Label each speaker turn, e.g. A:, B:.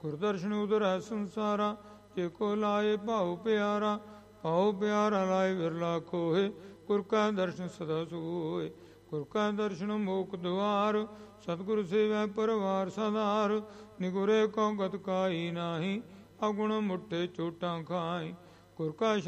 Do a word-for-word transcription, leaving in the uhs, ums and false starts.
A: ਗੁਰਦਰਸ਼ਨ ਉਧਰੈ ਸੰਸਾਰਾ, ਜੇ ਕੋ ਲਾਏ ਭਾਉ ਪਿਆਰਾ। ਭਾਉ ਪਿਆਰਾ ਲਾਏ ਵਿਰਲਾ ਕੋਏ, ਗੁਰ ਕਾ ਦਰਸ਼ਨ ਸਦਾ ਸੋਏ। ਗੁਰ ਕਾ ਦਰਸ਼ਨ ਮੋਖ ਦੁਆਰ, ਸਤਿਗੁਰ ਸੇਵੈ ਪਰਵਾਰ ਸਦਾਰ। ਨਿਗੁਰੇ ਕੋ ਗਤ ਕਾਈ ਨਾਹੀ, ਅਗੁਣ ਮੁੱਟੇ ਚੋਟਾਂ ਖਾਈ। ਗੁਰ ਕਾ